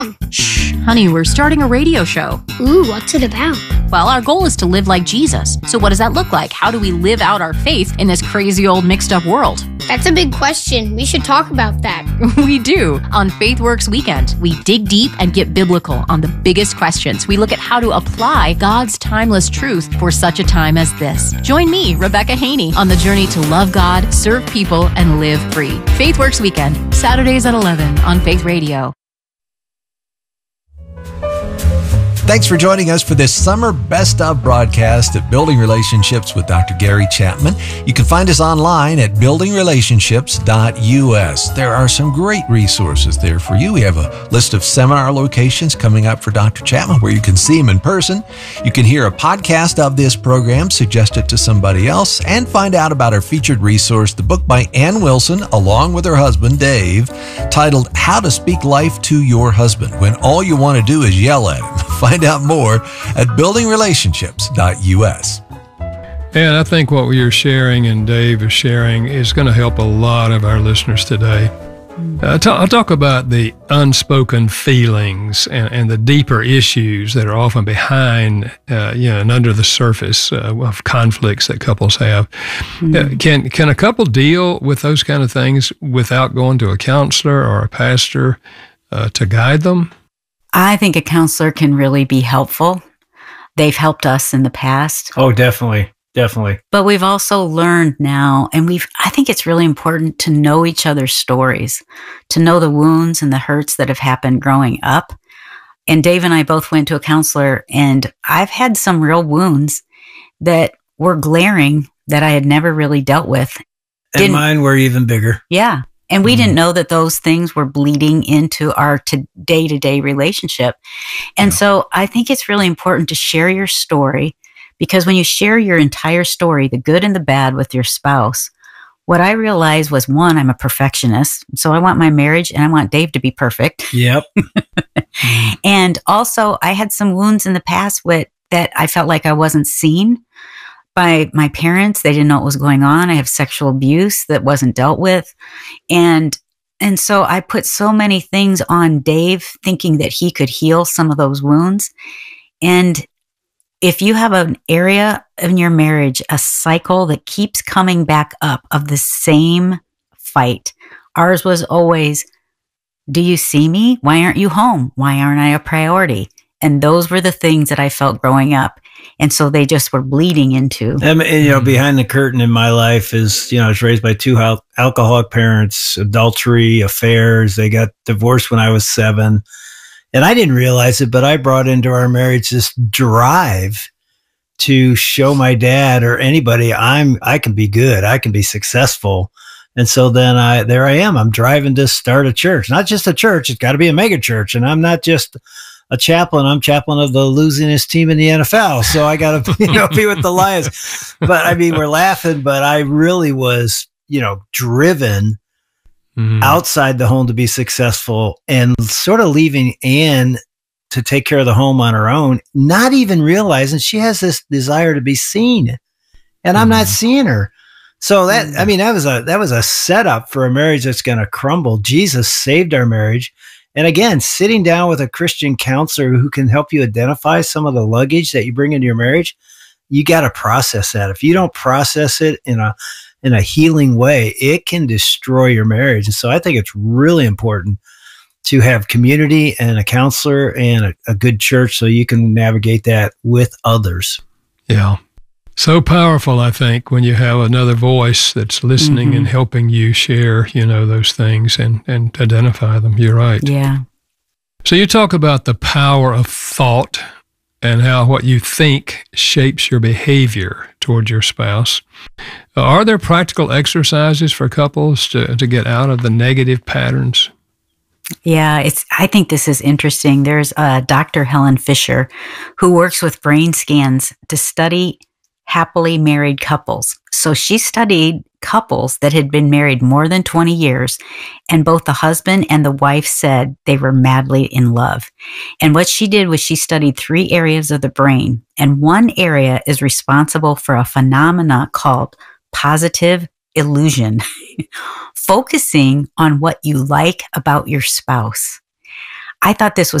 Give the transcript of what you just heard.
Shh, honey, we're starting a radio show. Ooh, what's it about? Well, our goal is to live like Jesus. So what does that look like? How do we live out our faith in this crazy old mixed up world? That's a big question. We should talk about that. We do. On FaithWorks Weekend, we dig deep and get biblical on the biggest questions. We look at how to apply God's timeless truth for such a time as this. Join me, Rebecca Haney, on the journey to love God, serve people, and live free. FaithWorks Weekend, Saturdays at 11 on Faith Radio. Thanks for joining us for this summer Best Of broadcast of Building Relationships with Dr. Gary Chapman. You can find us online at buildingrelationships.us. There are some great resources there for you. We have a list of seminar locations coming up for Dr. Chapman where you can see him in person. You can hear a podcast of this program, suggest it to somebody else, and find out about our featured resource, the book by Ann Wilson, along with her husband, Dave, titled How to Speak Life to Your Husband When All You Want to Do Is Yell at Him. Find out more at buildingrelationships.us. And I think what you're sharing and Dave is sharing is going to help a lot of our listeners today. I'll talk about the unspoken feelings and the deeper issues that are often behind, and under the surface of conflicts that couples have. Can a couple deal with those kind of things without going to a counselor or a pastor to guide them? I think a counselor can really be helpful. They've helped us in the past. Oh, definitely. Definitely. But we've also learned now, and I think it's really important to know each other's stories, to know the wounds and the hurts that have happened growing up. And Dave and I both went to a counselor, and I've had some real wounds that were glaring that I had never really dealt with. And mine were even bigger. Yeah. And we didn't know that those things were bleeding into our day-to-day relationship. And so I think it's really important to share your story, because when you share your entire story, the good and the bad with your spouse, what I realized was, one, I'm a perfectionist. So I want my marriage and I want Dave to be perfect. Yep. And also I had some wounds in the past that I felt like I wasn't seen by my parents. They didn't know what was going on. I have sexual abuse that wasn't dealt with. And so I put so many things on Dave thinking that he could heal some of those wounds. And if you have an area in your marriage, a cycle that keeps coming back up of the same fight, ours was always, do you see me? Why aren't you home? Why aren't I a priority? And those were the things that I felt growing up. And so they just were bleeding into. And, behind the curtain in my life is, I was raised by two alcoholic parents, adultery, affairs. They got divorced when I was 7. And I didn't realize it, but I brought into our marriage this drive to show my dad or anybody I can be good. I can be successful. And so then there I am. I'm driving to start a church, not just a church. It's got to be a mega church. And I'm not just a chaplain. I'm chaplain of the losingest team in the NFL. So I got to, be with the Lions. But we're laughing, but I really was, driven outside the home to be successful and sort of leaving Ann to take care of the home on her own, not even realizing she has this desire to be seen and I'm not seeing her. So that was a setup for a marriage that's going to crumble. Jesus saved our marriage. And again, sitting down with a Christian counselor who can help you identify some of the luggage that you bring into your marriage, you got to process that. If you don't process it in a healing way, it can destroy your marriage. And so I think it's really important to have community and a counselor and a good church so you can navigate that with others. Yeah. So powerful, I think, when you have another voice that's listening and helping you share, those things and identify them. You're right. Yeah. So you talk about the power of thought and how what you think shapes your behavior toward your spouse. Are there practical exercises for couples to get out of the negative patterns? Yeah, I think this is interesting. There's Dr. Helen Fisher who works with brain scans to study happily married couples. So she studied couples that had been married more than 20 years, and both the husband and the wife said they were madly in love. And what she did was she studied 3 areas of the brain, and one area is responsible for a phenomena called positive illusion, focusing on what you like about your spouse. I thought this was